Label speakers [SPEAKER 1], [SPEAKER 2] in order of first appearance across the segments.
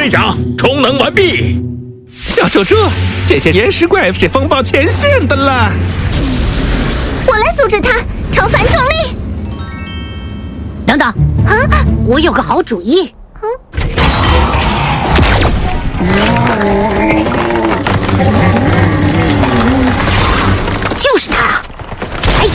[SPEAKER 1] 队长，充能完毕。
[SPEAKER 2] 小猪猪，这些岩石怪是风暴前线的了。
[SPEAKER 3] 我来阻止他，超凡重力。
[SPEAKER 4] 等等，我有个好主意。就是他！哎，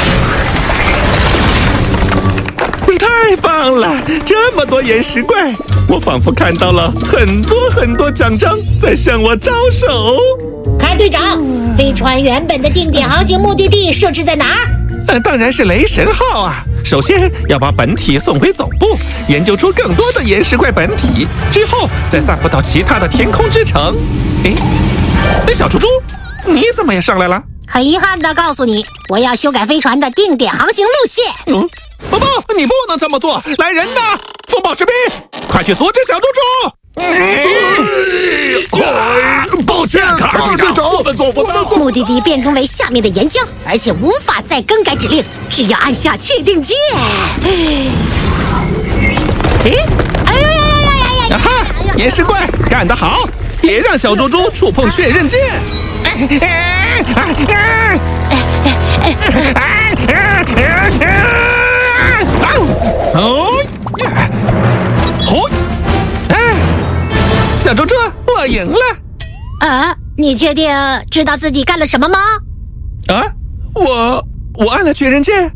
[SPEAKER 2] 太棒了！这么多岩石怪，我仿佛看到了很多奖章在向我招手。
[SPEAKER 4] 海队长，飞船原本的定点航行目的地设置在哪儿？
[SPEAKER 2] 当然是雷神号啊！首先要把本体送回总部，研究出更多的岩石怪本体，之后再散布到其他的天空之城。哎，小猪猪，你怎么也上来了？
[SPEAKER 4] 很遗憾的告诉你，我要修改飞船的定点航行路线。
[SPEAKER 2] 不，你不能这么做！来人呐！风暴士兵，快去阻止小猪猪！
[SPEAKER 1] 抱歉，海队长，我们做不到。
[SPEAKER 4] 目的地变更为下面的岩浆，而且无法再更改指令，只要按下确定键。
[SPEAKER 2] 啊哈！岩石怪干得好，别让小猪猪触碰确认键。小猪猪，我赢了。
[SPEAKER 4] 你确定知道自己干了什么吗？
[SPEAKER 2] 我按了确认键。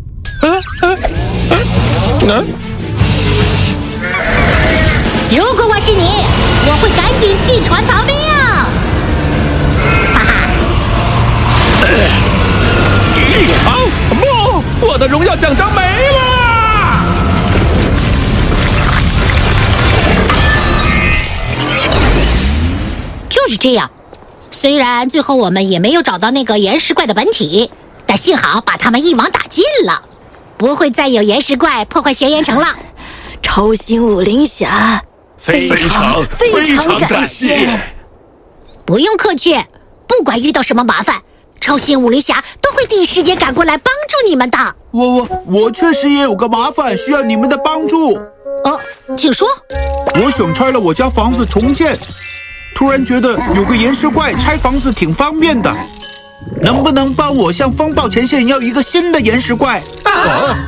[SPEAKER 4] 如果我是你，我会赶紧弃船逃命。哈哈！
[SPEAKER 2] 不，我的荣耀奖章没了。
[SPEAKER 4] 就是这样，虽然最后我们也没有找到那个岩石怪的本体，但幸好把他们一网打尽了，不会再有岩石怪破坏悬岩城了。
[SPEAKER 3] 超星武灵侠，
[SPEAKER 1] 非常感谢。
[SPEAKER 4] 不用客气，不管遇到什么麻烦，超星武灵侠都会第一时间赶过来帮助你们的。
[SPEAKER 5] 我确实也有个麻烦需要你们的帮助。
[SPEAKER 4] 请说。
[SPEAKER 5] 我想拆了我家房子重建，突然觉得有个岩石怪拆房子挺方便的，能不能帮我向风暴前线要一个新的岩石怪？